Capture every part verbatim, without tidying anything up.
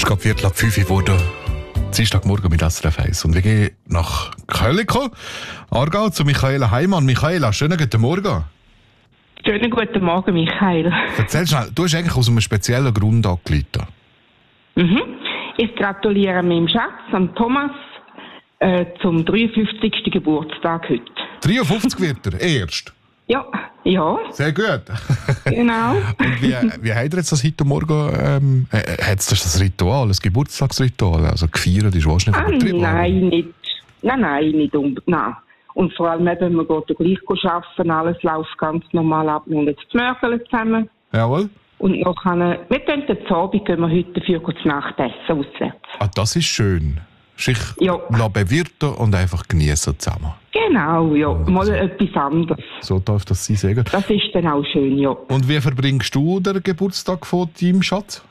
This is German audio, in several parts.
ist gerade Viertel ab fünf Uhr geworden. Dienstagmorgen mit S R F eins. Und wir gehen nach Köliko, Aargau, zu Michaela Heimann. Michaela, schönen guten Morgen. Schönen guten Morgen, Michael. Erzähl schnell, du hast eigentlich aus einem speziellen Grund angerufen. Mhm. Ich gratuliere meinem Schatz, an Thomas, äh, zum dreiundfünfzigsten Geburtstag heute. dreiundfünfzig wird er, erst? Ja, ja. Sehr gut. Genau. Und wie, wie hat er jetzt das heute Morgen, ähm, äh, hat es das Ritual, das Geburtstagsritual, also gefeiert ist wahrscheinlich Ah, übertrieben? nein, nicht. Nein, nein, nicht unbedingt. Nein. Und vor allem, wenn wir gehen gleich arbeiten, alles läuft ganz normal ab. Wir haben jetzt das Mörgel zusammen. Jawohl. Und nachher, wir gehen den Abend, gehen wir heute dafür zu Nacht essen, auswärts. Ah, das ist schön. Sich Ja. bewirten und einfach genießen zusammen. Genau, ja. Oh, Mal so. etwas anderes. So darf das sein, sagen. Das ist dann auch schön, ja. Und wie verbringst du den Geburtstag von deinem Schatz?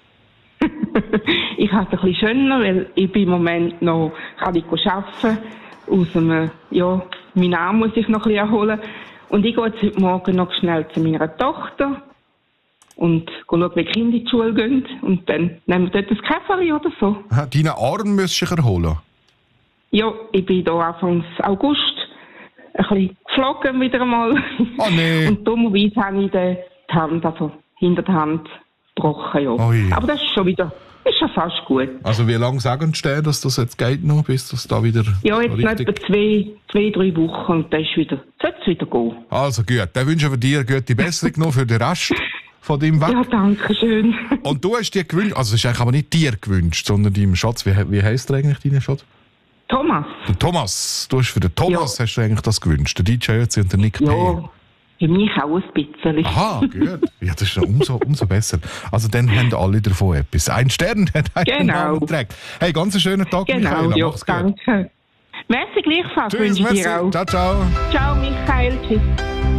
Ich habe es ein bisschen schöner, weil ich bin im Moment noch kann ich arbeiten. Aus einem, ja, meinen Arm muss ich noch ein bisschen erholen. Und ich gehe jetzt heute Morgen noch schnell zu meiner Tochter und schaue, wie die Kinder in die Schule gehen. Und dann nehmen wir dort ein Käferchen oder so. Ha, deinen Arm müsst du erholen. Ja, ich bin hier Anfang August ein bisschen geflogen wieder einmal. Oh nee. Und dummerweise habe ich die Hand, also hinter der Hand, gebrochen. Ja. Ui. Aber das ist schon wieder, ist schon fast gut. Also wie lange sagen Sie denn, dass das jetzt geht noch, bis das da wieder Ja, jetzt so noch richtig... etwa zwei, zwei, drei Wochen und dann ist wieder, sollte es wieder gehen. Also gut, dann wünschen wir dir gute Besserung noch für den Rest von deinem Weg. Ja, danke schön. Und du hast dir gewünscht, also es ist eigentlich aber nicht dir gewünscht, sondern deinem Schatz. Wie, wie heisst der eigentlich, dein Schatz? Thomas. Der Thomas. Du hast für den Thomas Ja. hast du eigentlich das gewünscht. Der D J Ötzi und der Nick P. Ja, für mich auch ein bisschen. Aha, gut. Ja, das ist ja umso, umso besser. Also dann haben alle davon etwas. Ein Stern hat einen Genau. Namen trägt. Hey, ganz einen schönen Tag, Genau, Michaela. ja, Mach's gut. danke. Merci gleichfalls, Tschüss, wünsche ich merci. dir auch. Ciao, ciao. Ciao, Michael. Tschüss.